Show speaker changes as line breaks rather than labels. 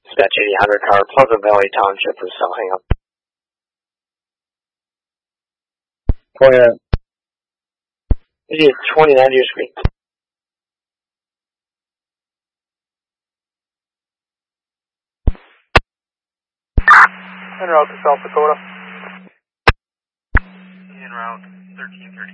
Dispatch 8000 car, Pleasant Valley Township for cell hang up.
Go ahead.
This is 29 year screen.
En route to South Dakota.
En route 1330.